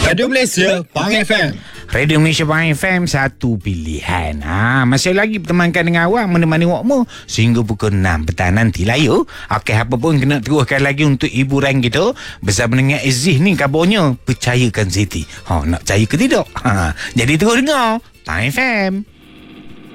Radio Malaysia, Pang FM. Radio Malaysia Pang FM, satu pilihan. Masih lagi bertemankan dengan awak, menemani awakmu sehingga pukul 6 petang nantilah yuk. Okey, apa pun kena teruskan lagi untuk hiburan kita bersama dengan Aziz ni kabarnya. Percayakan Siti. Nak percaya ke tidak? Jadi terus dengar Pang FM.